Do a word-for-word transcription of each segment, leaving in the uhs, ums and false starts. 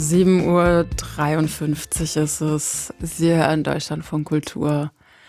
sieben Uhr dreiundfünfzig ist es. Sie hören Deutschlandfunk Kultur.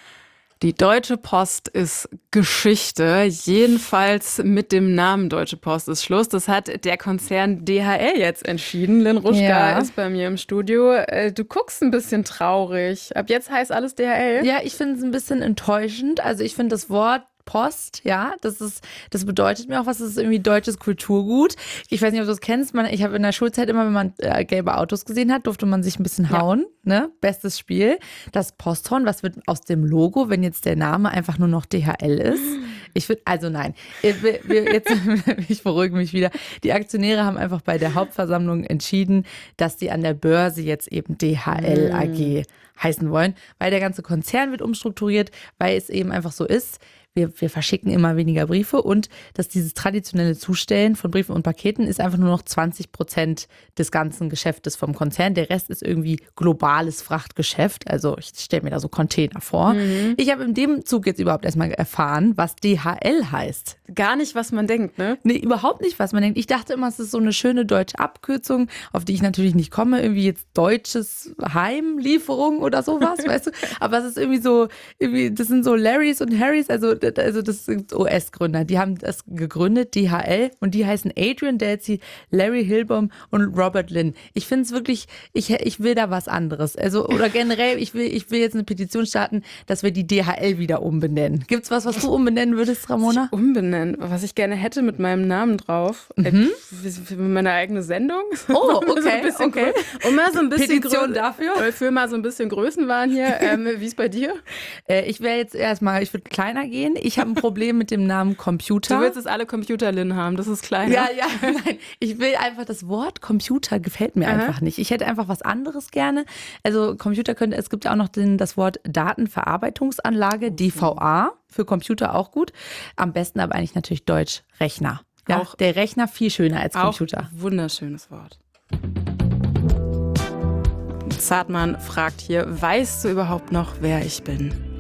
Die Deutsche Post ist Geschichte. Jedenfalls mit dem Namen Deutsche Post ist Schluss. Das hat der Konzern D H L jetzt entschieden. Lynn Ruschka ja. ist bei mir im Studio. Du guckst ein bisschen traurig. Ab jetzt heißt alles D H L? Ja, ich finde es ein bisschen enttäuschend. Also ich finde das Wort Post, ja, das ist, das bedeutet mir auch was, das ist irgendwie deutsches Kulturgut. Ich weiß nicht, ob du das kennst, man, ich habe in der Schulzeit immer, wenn man äh, gelbe Autos gesehen hat, durfte man sich ein bisschen hauen, ja. ne, bestes Spiel. Das Posthorn, was wird aus dem Logo, wenn jetzt der Name einfach nur noch D H L ist? Ich würde, also nein, wir, wir, jetzt, ich beruhige mich wieder. Die Aktionäre haben einfach bei der Hauptversammlung entschieden, dass sie an der Börse jetzt eben D H L A G mm. heißen wollen, weil der ganze Konzern wird umstrukturiert, weil es eben einfach so ist, Wir, wir verschicken immer weniger Briefe und dass dieses traditionelle Zustellen von Briefen und Paketen ist einfach nur noch zwanzig Prozent des ganzen Geschäftes vom Konzern. Der Rest ist irgendwie globales Frachtgeschäft. Also ich stelle mir da so Container vor. Mhm. Ich habe in dem Zug jetzt überhaupt erstmal erfahren, was D H L heißt. Gar nicht, was man denkt, ne? Nee, überhaupt nicht, was man denkt. Ich dachte immer, es ist so eine schöne deutsche Abkürzung, auf die ich natürlich nicht komme. Irgendwie jetzt deutsches Heimlieferung oder sowas, weißt du? Aber es ist irgendwie so, irgendwie, das sind so Larrys und Harrys, also Also das sind U S-Gründer, die haben das gegründet, D H L, und die heißen Adrian Delsey, Larry Hilbom und Robert Lynn. Ich finde es wirklich, ich, ich will da was anderes. Also, oder generell, ich will, ich will jetzt eine Petition starten, dass wir die D H L wieder umbenennen. Gibt's was, was du umbenennen würdest, Ramona? Was ich umbenennen? Was ich gerne hätte mit meinem Namen drauf. Mhm. Äh, meine eigene Sendung. Oh, okay, so okay. Und mal so ein bisschen Petition Grö- dafür? Für mal so ein bisschen Größenwahn hier. Ähm, wie ist bei dir? Äh, ich wäre jetzt erstmal, ich würde kleiner gehen. Ich habe ein Problem mit dem Namen Computer. Du willst es alle Computer-Lin haben, das ist kleiner. Ja, ja, nein. Ich will einfach, das Wort Computer gefällt mir Aha. einfach nicht. Ich hätte einfach was anderes gerne. Also Computer könnte, es gibt auch noch den, das Wort Datenverarbeitungsanlage, D V A, für Computer auch gut. Am besten aber eigentlich natürlich Deutsch Rechner. Ja, auch der Rechner viel schöner als Computer. Auch wunderschönes Wort. Zartmann fragt hier, weißt du überhaupt noch, wer ich bin?